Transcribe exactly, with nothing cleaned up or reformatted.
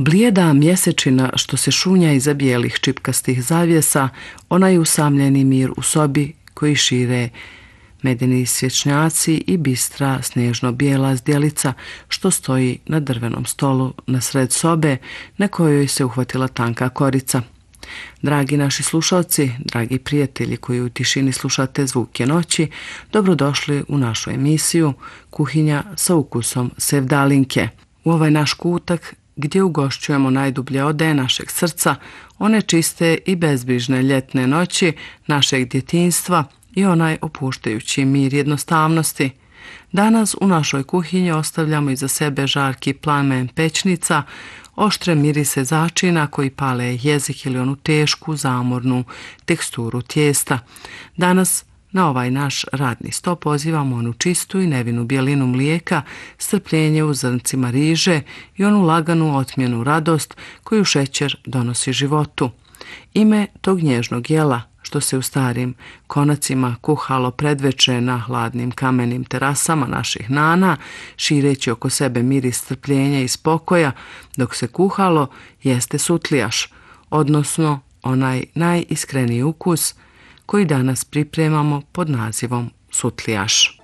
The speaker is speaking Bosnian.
Blijeda mjesečina što se šunja iza bijelih čipkastih zavjesa, onaj usamljeni mir u sobi koji šire medeni svječnjaci i bistra snježno-bijela zdjelica što stoji na drvenom stolu na sred sobe na kojoj se uhvatila tanka korica. Dragi naši slušalci, dragi prijatelji koji u tišini slušate zvuke noći, dobrodošli u našu emisiju Kuhinja sa ukusom sevdalinke. U ovaj naš kutak gdje ugošćujemo najdublje odaje našeg srca, one čiste i bezbrižne ljetne noći našeg djetinjstva i onaj opuštajući mir jednostavnosti. Danas u našoj kuhinji ostavljamo iza sebe žarki plamen pećnica, oštre mirise začina koji pale jezik ili onu tešku, zamornu teksturu tijesta. Danas na ovaj naš radni sto pozivamo onu čistu i nevinu bjelinu mlijeka, strpljenje u zrncima riže i onu laganu otmjenu radost koju šećer donosi životu. Ime tog nježnog jela što se u starim konacima kuhalo predveče na hladnim kamenim terasama naših nana, šireći oko sebe miris strpljenja i spokoja, dok se kuhalo, jeste sutlijaš, odnosno onaj najiskreniji ukus koji danas pripremamo pod nazivom sutlijaš.